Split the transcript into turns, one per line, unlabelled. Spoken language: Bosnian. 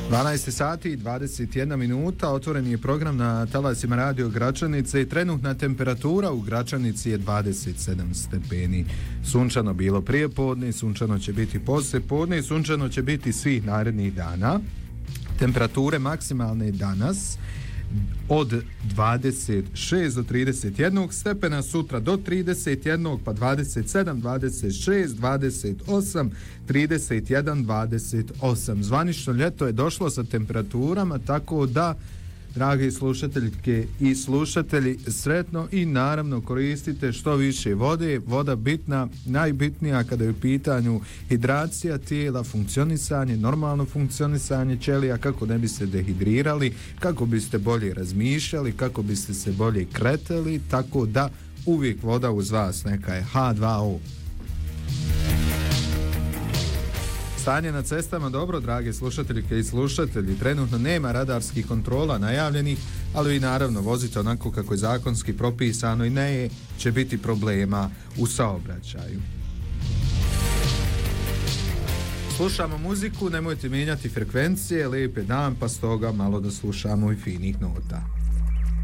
12 sati i 21 minuta, otvoren je program na talasima Radio Gračanice i trenutna temperatura u Gračanici je 27 stepeni. Sunčano bilo prije podne, sunčano će biti poslije podne i sunčano će biti svih narednih dana. Temperature maksimalne danas od 26 do 31 stepena, sutra do 31, pa 27, 26, 28, 31, 28. Zvanično ljeto je došlo sa temperaturama, tako da, dragi slušateljke i slušatelji, sretno i naravno koristite što više vode. Voda bitna, najbitnija kada je u pitanju hidracija tijela, funkcionisanje, normalno funkcionisanje ćelija, kako ne biste dehidrirali, kako biste bolje razmišljali, kako biste se bolje kretali, tako da uvijek voda uz vas, neka je H2O. Stanje na cestama dobro, drage slušateljke i slušatelji. Trenutno nema radarskih kontrola najavljenih, ali vi naravno vozite onako kako je zakonski propisano i ne će biti problema u saobraćaju. Slušamo muziku, nemojte mijenjati frekvencije, lijep je dan, pa stoga malo da slušamo i finih nota.